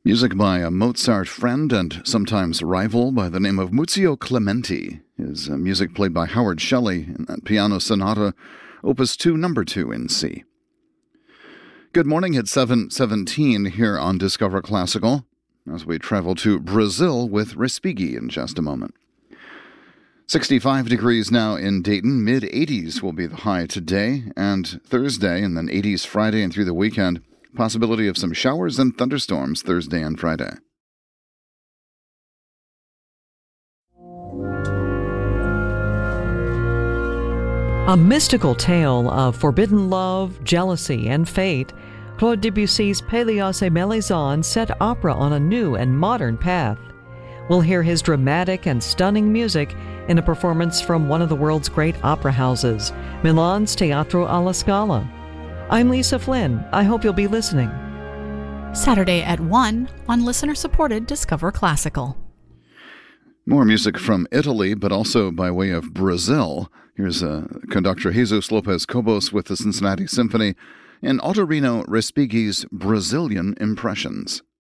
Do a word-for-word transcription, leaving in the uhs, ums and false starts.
Music by a Mozart friend and sometimes rival by the name of Muzio Clementi. His uh, music played by Howard Shelley in that piano sonata, Opus two, number two in C. Good morning, it's seven seventeen here on Discover Classical, as we travel to Brazil with Respighi in just a moment. sixty-five degrees now in Dayton, mid-eighties will be the high today and Thursday, and then eighties Friday and through the weekend. Possibility of some showers and thunderstorms Thursday and Friday. A mystical tale of forbidden love, jealousy, and fate, Claude Debussy's Pelléas et Mélisande set opera on a new and modern path. We'll hear his dramatic and stunning music in a performance from one of the world's great opera houses, Milan's Teatro alla Scala. I'm Lisa Flynn. I hope you'll be listening. Saturday at one on listener-supported Discover Classical. More music from Italy, but also by way of Brazil. Here's uh, conductor Jesus Lopez Cobos with the Cincinnati Symphony and Ottorino Respighi's Brazilian Impressions.